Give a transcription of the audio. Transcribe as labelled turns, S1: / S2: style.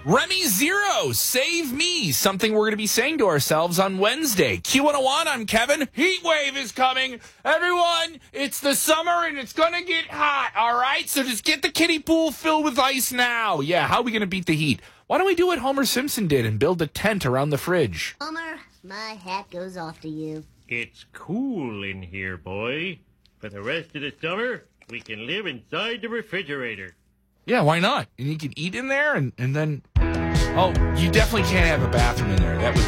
S1: Remy Zero, save me. Something we're going to be saying to ourselves on Wednesday. Q101, I'm Kevin. Heat wave is coming. Everyone, it's the summer and it's going to get hot, all right? So just get the kiddie pool filled with ice now. Yeah, how are we going to beat the heat? Why don't we do what Homer Simpson did and build a tent around the fridge?
S2: Homer, my hat goes off to you.
S3: It's cool in here, boy. For the rest of the summer, we can live inside the refrigerator.
S1: Yeah, why not? And you can eat in there and then... Oh, you definitely can't have a bathroom in there. That would